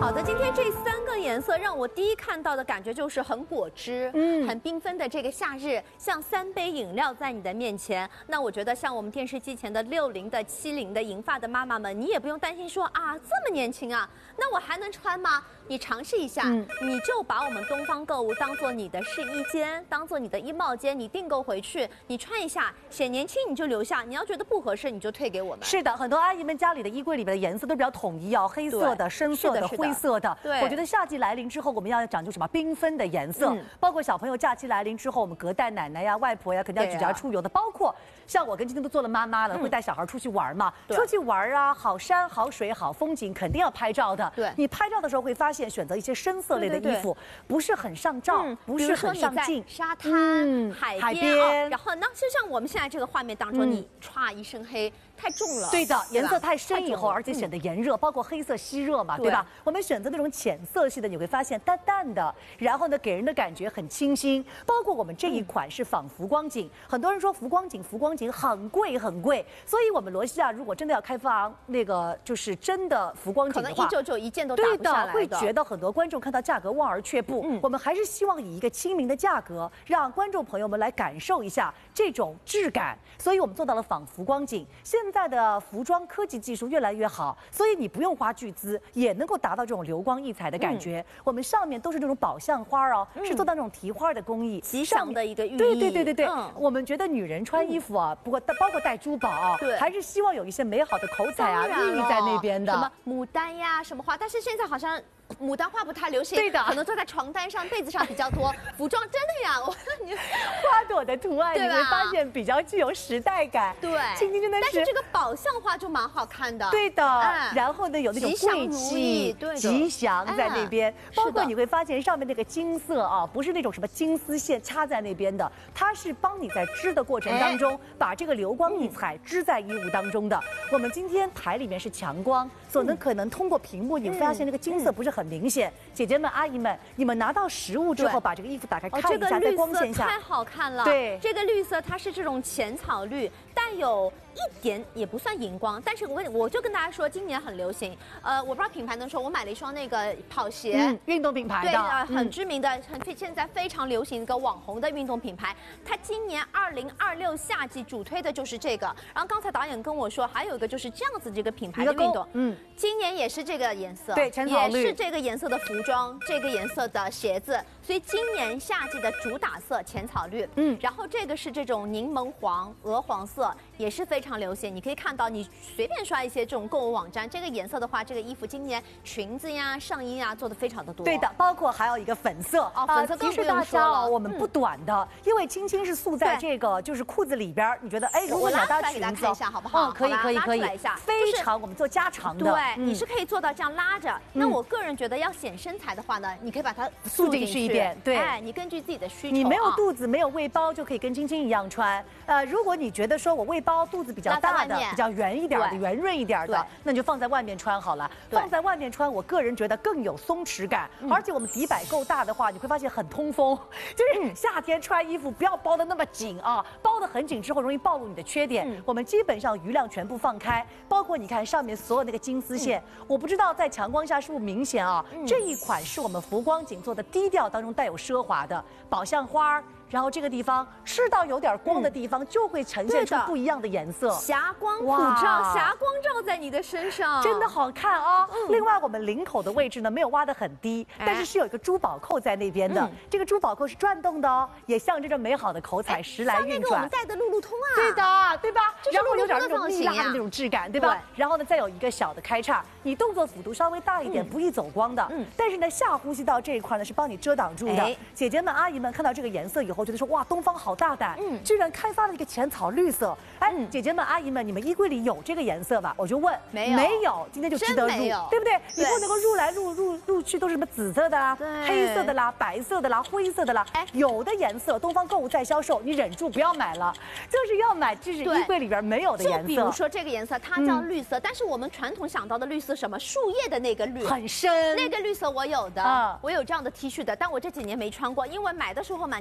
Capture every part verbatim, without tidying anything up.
好的，今天这三个颜色让我第一看到的感觉就是很果汁，嗯，很缤纷的这个夏日，像三杯饮料在你的面前。那我觉得像我们电视机前的六零的、七零的银发的妈妈们，你也不用担心说啊这么年轻啊，那我还能穿吗？你尝试一下，嗯、你就把我们东方购物当做你的试衣间，当做你的衣帽间，你订购回去，你穿一下，显年轻你就留下，你要觉得不合适你就退给我们。 是的，很多阿姨们家里的衣柜里面的颜色都比较统一哦，黑色的、深色的、灰色的。对，我觉得夏季来临之后，我们要讲究什么缤纷的颜色，嗯、包括小朋友假期来临之后，我们隔代奶奶呀、外婆呀，肯定要举家出游的，包括像我跟今天都做了妈妈了，嗯、会带小孩出去玩嘛，出去玩啊，好山好水好风景，肯定要拍照的。对，你拍照的时候会发现，选择一些深色类的衣服，不是很上照，嗯、不是很上镜。 沙滩、嗯、海边，海边哦、然后呢，就像我们现在这个画面当中，嗯、你歘一身黑。太重了， 对的，颜色太深以后，而且显得炎热，包括黑色吸热嘛，对吧？我们选择那种浅色系的，你会发现淡淡的，然后呢，给人的感觉很清新。包括我们这一款是仿浮光锦，很多人说浮光锦，浮光锦很贵很贵，所以我们罗西亚如果真的要开发那个就是真的浮光锦的话， 可能一九九一件都打不下来的， 会觉得很多观众看到价格望而却步。嗯，我们还是希望以一个亲民的价格，让观众朋友们来感受一下这种质感，所以我们做到了仿浮光锦。现现在的服装科技技术越来越好，所以你不用花巨资也能够达到这种流光溢彩的感觉。嗯、我们上面都是这种宝相花哦，嗯、是做到那种提花的工艺， 吉祥的一个寓意。 对对对对对，嗯、我们觉得女人穿衣服啊，不过包括戴珠宝啊，对，还是希望有一些美好的口彩啊寓意在那边的， 什么牡丹呀，什么花，但是现在好像。牡丹花不太流行， 对的， 可能坐在床单上、被子上比较多。服装真的呀，我你花朵的图案你会发现比较具有时代感。 对， 青青真的是。 但是这个宝相花就蛮好看的。 对的，嗯、然后呢有那种贵气、 对吉祥在那边，嗯、包括你会发现上面那个金色啊，不是那种什么金丝线插在那边的，它是帮你在织的过程当中、哎、把这个流光溢彩织在衣物当中的。嗯、我们今天台里面是强光，所能可能通过屏幕你会发现那个金色不是很明显。嗯嗯姐姐们、阿姨们，你们拿到实物之后，把这个衣服打开看一下，在光线下， 太好看了。 对， 这个绿色它是这种浅草绿，带有一点也不算荧光，但是我我就跟大家说，今年很流行。呃，我不知道品牌能说，我买了一双那个跑鞋， 嗯、运动品牌的， 对，呃，很知名的，很现在非常流行一个网红的运动品牌。它今年二零二六夏季主推的就是这个。然后刚才导演跟我说，还有一个就是这样子这个品牌的运动，嗯，今年也是这个颜色， 对，浅草绿， 也是这个颜色的服装，这个颜色的鞋子，所以今年夏季的主打色浅草绿，嗯，然后这个是这种柠檬黄、鹅黄色，也是非常流行。你可以看到，你随便刷一些这种购物网站，这个颜色的话，这个衣服今年裙子呀、上衣呀做的非常的多。 对的，包括还有一个粉色哦，粉色更不用说了。 我们不短的，嗯、因为青青是素在这个就是裤子里边，你觉得哎，如果我拉搭裙子，给大家看一下好不好？ 哦，可以可以可以，非常我们做加长的， 对，你是可以做到这样拉着。那我个人觉得要显身材的话呢，你可以把它束紧实一点，对， 哎，你根据自己的需求， 你没有肚子、没有胃包就可以跟青青一样穿。呃，如果你觉得说我胃包、肚子比较大的、比较圆一点的、圆润一点的，那你就放在外面穿好了。放在外面穿，我个人觉得更有松弛感，而且我们底摆够大的话，你会发现很通风。就是夏天穿衣服不要包的那么紧啊，包得很紧之后容易暴露你的缺点。我们基本上余量全部放开，包括你看上面所有那个金丝线，我不知道在强光下是不是明显啊？这一款是我们浮光锦做的低调当中带有奢华的宝相花。然后这个地方吃到有点光的地方，就会呈现出不一样的颜色， 霞光普照，霞光照在你的身上， 真的好看啊！嗯、另外，我们领口的位置呢没有挖得很低，哎、但是是有一个珠宝扣在那边的，嗯、这个珠宝扣是转动的哦，也象征着美好的口彩，时来运转。像那个我们戴的路路通啊， 对的，对吧？ 然后有点那种蜜蜡的那种质感，对吧？对然后呢，再有一个小的开叉，你动作幅度稍微大一点，嗯、不易走光的。嗯，但是呢，下呼吸道这一块呢是帮你遮挡住的。哎、姐姐们、阿姨们看到这个颜色以后，觉得说哇，东方好大胆，嗯，居然开发了一个浅草绿色。哎，嗯、姐姐们、阿姨们，你们衣柜里有这个颜色吧？我就问， 没有， 没有，今天就值得入，对不对？你不能够入来入入入去都是什么紫色的啦、黑色的啦、白色的啦、灰色的啦，哎，有的颜色东方购物在销售，你忍住不要买了，就是要买这是衣柜里边没有的颜色。 就比如说这个颜色，它叫绿色，嗯、但是我们传统想到的绿色什么树叶的那个绿， 很深， 那个绿色我有的，嗯、我有这样的 T 恤的，但我这几年没穿过，因为买的时候蛮激动的，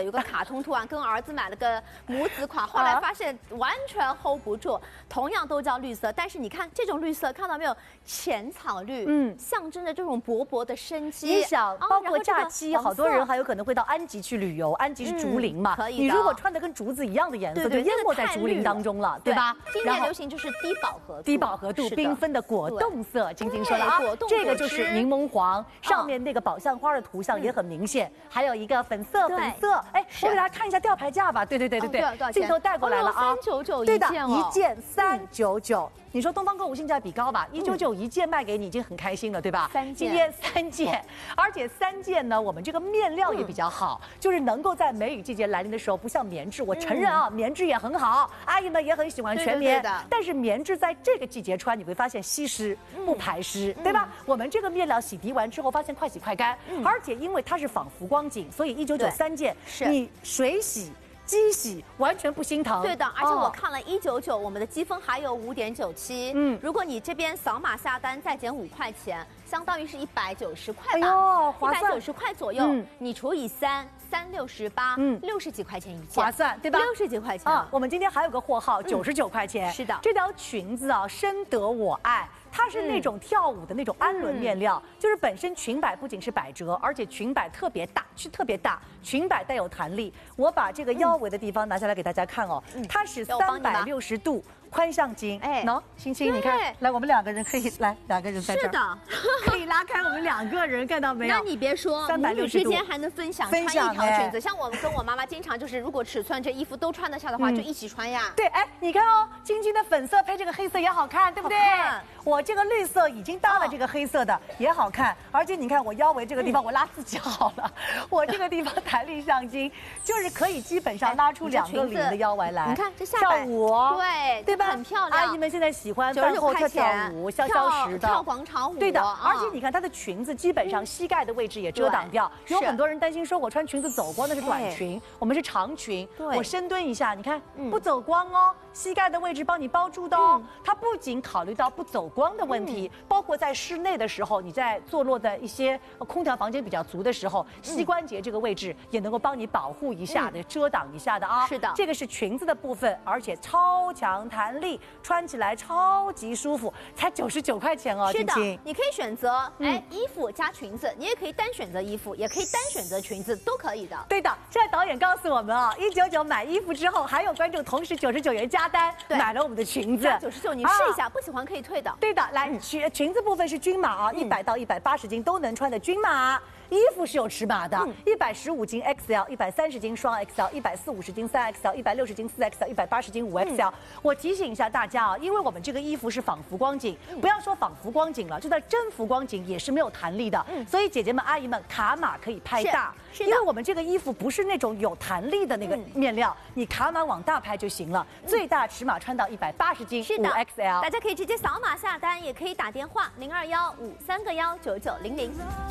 有个卡通图案，跟儿子买了个母子款，后来发现完全 hold 不住。同样都叫绿色，但是你看这种绿色，看到没有？浅草绿，嗯，象征着这种勃勃的生机。 你想，包括假期，好多人还有可能会到安吉去旅游，安吉是竹林嘛， 可以。 你如果穿的跟竹子一样的颜色，就淹没在竹林当中了，对吧？ 今年流行就是低饱和度， 低饱和度，缤纷的果冻色。晶晶说了啊，这个就是柠檬黄，上面那个宝相花的图像也很明显，还有一个粉色粉色。哎，我给大家看一下吊牌价吧。对对对对对，镜头带过来了啊， 三九九一件哦， 一件三九九。你说东方购物性价比高吧？一九九一件卖给你已经很开心了，对吧？ 三件， 今天三件，而且三件呢，我们这个面料也比较好，就是能够在梅雨季节来临的时候，不像棉质。我承认啊，棉质也很好，阿姨们也很喜欢全棉。但是棉质在这个季节穿，你会发现吸湿不排湿，对吧？我们这个面料洗涤完之后，发现快洗快干，而且因为它是仿浮光锦，所以一九九三件，你水洗。机洗完全不心疼， 对的，而且我看了一九九，我们的积分还有五点九七，嗯，如果你这边扫码下单再减五块钱，相当于是一百九十块吧， 哎呦，划算， 一百九十块左右，嗯、你除以三，三六十八，嗯，六十几块钱一件， 划算，对吧？ 六十几块钱啊， 我们今天还有个货号，九十九块钱， 是的， 这条裙子啊，深得我爱。它是那种跳舞的那种氨纶面料，嗯、就是本身裙摆不仅是百褶，而且裙摆特别大，是特别大，裙摆带有弹力。我把这个腰围的地方拿下来给大家看哦，嗯、它是三百六十度宽上襟。哎，喏，欣欣，你看，来，我们两个人可以来，两个人在这儿， 是的， 可以拉开我们两个人，看到没有？ 那你别说，母女之间还能分享穿一条裙子。像我们跟我妈妈经常就是，如果尺寸这衣服都穿得下的话，就一起穿呀。 对，哎，你看哦，晶晶的粉色配这个黑色也好看，对不对？我这个绿色已经搭了这个黑色的，也好看。而且你看我腰围这个地方，我拉自己好了，我这个地方弹力上襟，就是可以基本上拉出两个零的腰围来。 你看这下跳舞， 对对吧？ 很漂亮。 阿姨们现在喜欢饭后跳跳舞，消消食的， 跳广场舞。 对的，而且你看它的裙子基本上膝盖的位置也遮挡掉。有很多人担心说我穿裙子走光，那是短裙，我们是长裙。我深蹲一下，你看不走光哦，膝盖的位置帮你包住的哦。它不仅考虑到不走光的问题。包括在室内的时候，你在坐落的一些空调房间比较足的时候，膝关节这个位置也能够帮你保护一下的、遮挡一下的啊。 是的， 这个是裙子的部分，而且超强弹力，穿起来超级舒服，才九十九块钱哦。 是的，你可以选择哎衣服加裙子，你也可以单选择衣服，也可以单选择裙子，都可以的。 对的，现在导演告诉我们啊，一九九买衣服之后，还有观众同时九十九元加单买了我们的裙子， 九十九你试一下，不喜欢可以退的。 对的，来裙。裙子部分是均码啊，一百到一百八十斤都能穿的均码。衣服是有尺码的，一百十五斤 X L， 一百三十斤双 X L， 一百四五十斤三 X L， 一百六十斤四 X L， 一百八十斤五 X L。我提醒一下大家啊，因为我们这个衣服是仿浮光锦，不要说仿浮光锦了，就在真浮光锦也是没有弹力的。所以姐姐们、阿姨们，卡码可以拍大，因为我们这个衣服不是那种有弹力的那个面料，你卡码往大拍就行了。最大尺码穿到一百八十斤五 X L。 大家可以直接扫码下单，也可以打电话零二幺五三个幺九九零零。